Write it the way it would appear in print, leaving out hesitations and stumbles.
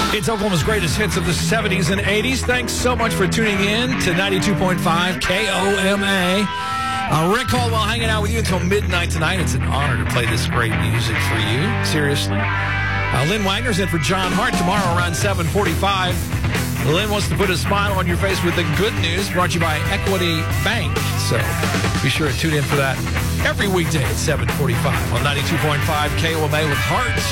It's Oklahoma's greatest hits of the 70s and 80s. Thanks so much for tuning in to 92.5 KOMA. Rick Caldwell hanging out with you until midnight tonight. It's an honor to play this great music for you. Seriously. Lynn Wagner's in for John Hart tomorrow around 7:45. Lynn wants to put a smile on your face with the good news brought to you by Equity Bank. So be sure to tune in for that every weekday at 7:45 on 92.5 KOMA with Hart.